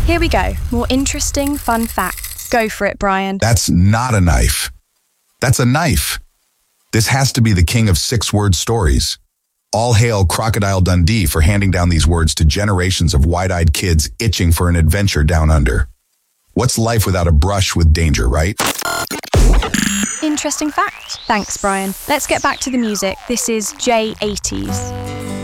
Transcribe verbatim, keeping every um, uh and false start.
Here we go. More interesting, fun facts. Go for it, Brian. That's not a knife. That's a knife. This has to be the king of six-word stories. All hail Crocodile Dundee for handing down these words to generations of wide-eyed kids itching for an adventure down under. What's life without a brush with danger, right? Interesting fact. Thanks, Brian. Let's get back to the music. This is J eighties.